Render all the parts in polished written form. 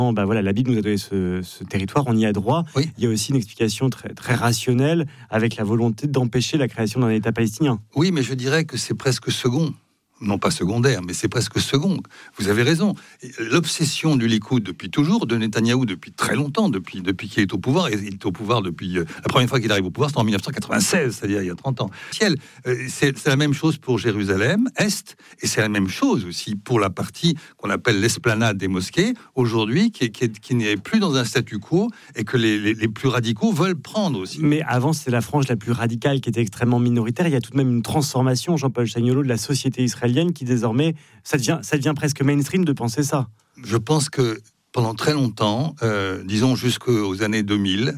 Bah voilà, la Bible nous a donné ce territoire, on y a droit. Oui. Il y a aussi une explication très, très rationnelle avec la volonté d'empêcher la création d'un État palestinien. Oui, mais je dirais que c'est presque second. Non pas secondaire, mais c'est presque second. Vous avez raison. L'obsession du Likoud depuis toujours, de Netanyahou depuis très longtemps, depuis qu'il est au pouvoir, et il est au pouvoir depuis... la première fois qu'il arrive au pouvoir, c'est en 1996, c'est-à-dire il y a 30 ans. C'est la même chose pour Jérusalem, Est, et c'est la même chose aussi pour la partie qu'on appelle l'esplanade des mosquées, aujourd'hui, qui n'est plus dans un statu quo, et que les plus radicaux veulent prendre aussi. Mais avant, c'est la frange la plus radicale qui était extrêmement minoritaire. Il y a tout de même une transformation, Jean-Paul Chagnolot, de la société israélienne qui désormais, ça devient presque mainstream de penser ça. Je pense que pendant très longtemps, disons jusqu'aux années 2000,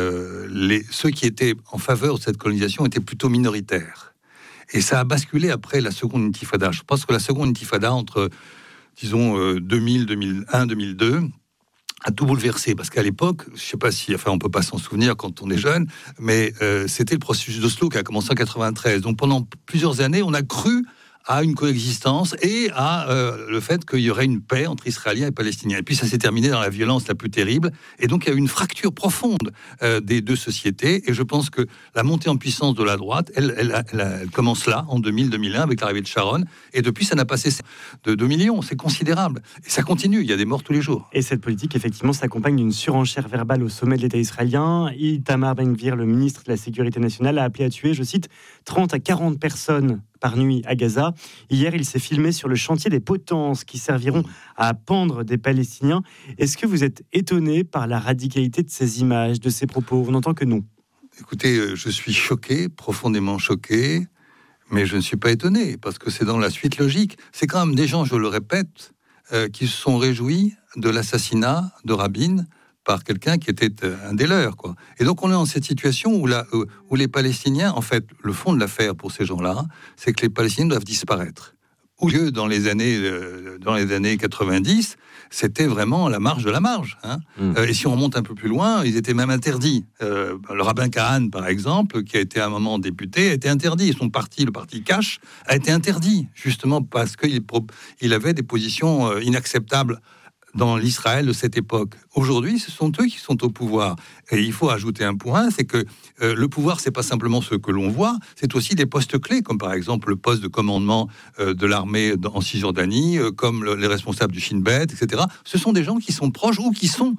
ceux qui étaient en faveur de cette colonisation étaient plutôt minoritaires. Et ça a basculé après la seconde intifada. Je pense que la seconde intifada, entre, disons, 2000, 2001, 2002, a tout bouleversé, parce qu'à l'époque, je ne sais pas si, on peut pas s'en souvenir quand on est jeune, mais c'était le processus d'Oslo qui a commencé en 93. Donc pendant plusieurs années, on a cru à une coexistence et à le fait qu'il y aurait une paix entre Israéliens et Palestiniens. Et puis ça s'est terminé dans la violence la plus terrible. Et donc il y a eu une fracture profonde des deux sociétés. Et je pense que la montée en puissance de la droite, elle commence là, en 2000-2001, avec l'arrivée de Sharon. Et depuis, ça n'a pas cessé de 2 millions. C'est considérable. Et ça continue. Il y a des morts tous les jours. Et cette politique, effectivement, s'accompagne d'une surenchère verbale au sommet de l'État israélien. Itamar Ben-Gvir, le ministre de la Sécurité nationale, a appelé à tuer, je cite, 30 à 40 personnes par nuit à Gaza. Hier, il s'est filmé sur le chantier des potences qui serviront à pendre des Palestiniens. Est-ce que vous êtes étonné par la radicalité de ces images, de ces propos? On n'entend que non. Écoutez, je suis choqué, profondément choqué, mais je ne suis pas étonné, parce que c'est dans la suite logique. C'est quand même des gens, je le répète, qui se sont réjouis de l'assassinat de Rabin par quelqu'un qui était un des leurs, quoi. Et donc on est dans cette situation où les Palestiniens, en fait, le fond de l'affaire pour ces gens-là, c'est que les Palestiniens doivent disparaître. Au lieu, dans les années 90, c'était vraiment la marge de la marge. Et si on remonte un peu plus loin, ils étaient même interdits. Le rabbin Kahan, par exemple, qui a été à un moment député, a été interdit. Son parti, le parti Cash, a été interdit, justement parce qu'il avait des positions inacceptables dans l'Israël de cette époque. Aujourd'hui, ce sont eux qui sont au pouvoir. Et il faut ajouter un point, c'est que le pouvoir, c'est pas simplement ce que l'on voit, c'est aussi des postes clés, comme par exemple le poste de commandement de l'armée en Cisjordanie, comme les responsables du Shin Bet, etc. Ce sont des gens qui sont proches ou qui sont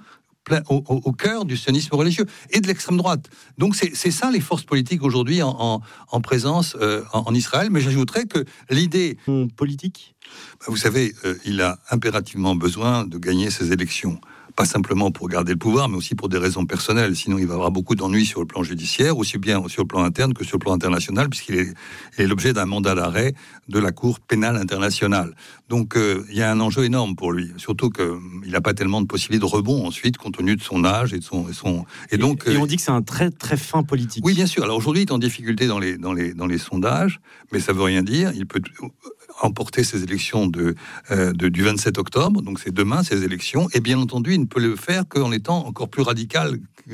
au cœur du sionisme religieux et de l'extrême droite. Donc c'est ça les forces politiques aujourd'hui en présence en Israël. Mais j'ajouterais que l'idée politique, vous savez, il a impérativement besoin de gagner ses élections. Pas simplement pour garder le pouvoir, mais aussi pour des raisons personnelles. Sinon, il va avoir beaucoup d'ennuis sur le plan judiciaire, aussi bien sur le plan interne que sur le plan international, puisqu'il est l'objet d'un mandat d'arrêt de la Cour pénale internationale. Donc, il y a un enjeu énorme pour lui. Surtout qu'il n'a pas tellement de possibilités de rebond ensuite, compte tenu de son âge et de son... Et on dit que c'est un très, très fin politique. Oui, bien sûr. Alors, aujourd'hui, il est en difficulté dans les sondages, mais ça ne veut rien dire. Il peut emporter ces élections du 27 octobre, donc c'est demain ces élections, et bien entendu, il ne peut le faire qu'en étant encore plus radical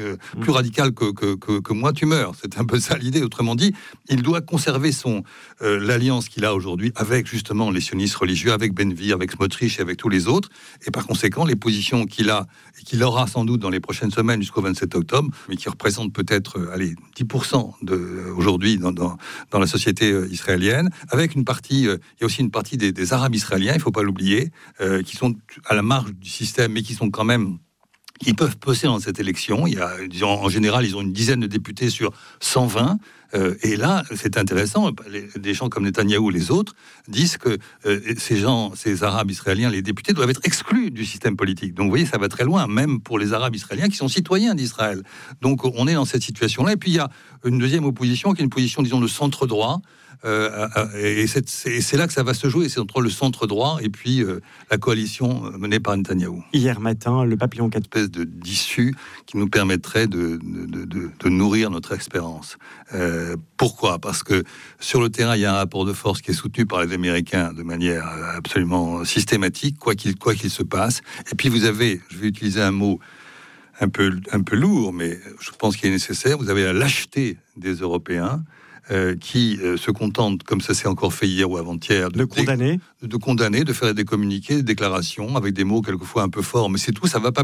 que moi, tu meurs. C'est un peu ça l'idée. Autrement dit, il doit conserver l'alliance qu'il a aujourd'hui avec justement les sionistes religieux, avec Ben-Gvir, avec Smotrich et avec tous les autres, et par conséquent, les positions qu'il a et qu'il aura sans doute dans les prochaines semaines jusqu'au 27 octobre, mais qui représentent peut-être 10% aujourd'hui dans la société israélienne, avec une partie, il y a aussi une partie des Arabes israéliens, il ne faut pas l'oublier, qui sont à la marge du système, mais qui sont quand même... Ils peuvent peser dans cette élection. En général, ils ont une dizaine de députés sur 120. Et là, c'est intéressant. Des gens comme Netanyahou ou les autres disent que ces Arabes israéliens, les députés, doivent être exclus du système politique. Donc, vous voyez, ça va très loin, même pour les Arabes israéliens qui sont citoyens d'Israël. Donc, on est dans cette situation-là. Et puis, il y a une deuxième opposition qui est une position, disons, de centre-droit. Et c'est là que ça va se jouer. C'est entre le centre-droit et puis la coalition menée par Netanyahou. Hier matin, le pape Léon IV... Une espèce d'issue qui nous permettrait de nourrir notre espérance. Pourquoi ? Parce que sur le terrain, il y a un rapport de force qui est soutenu par les Américains de manière absolument systématique, quoi qu'il se passe. Et puis vous avez, je vais utiliser un mot un peu lourd, mais je pense qu'il est nécessaire, vous avez la lâcheté des Européens qui se contentent, comme ça s'est encore fait hier ou avant-hier, de condamner, de faire des communiqués, des déclarations, avec des mots quelquefois un peu forts, mais c'est tout, ça va pas